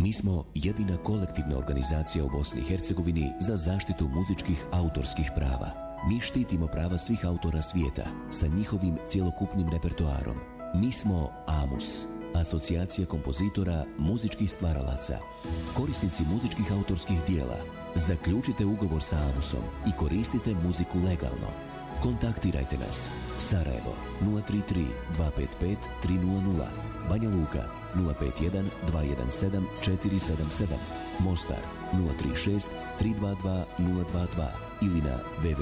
Mi smo jedina kolektivna organizacija u Bosni i Hercegovini za zaštitu muzičkih autorskih prava. Mi štitimo prava svih autora svijeta sa njihovim cjelokupnim repertoarom. Mi smo AMUS, Asocijacija kompozitora muzičkih stvaralaca. Korisnici muzičkih autorskih dijela, zaključite ugovor sa AMUS-om i koristite muziku legalno. Kontaktirajte nas. Sarajevo 033 255 300, Banja Luka 051 217 477, Mostar 036 322 022 ili na www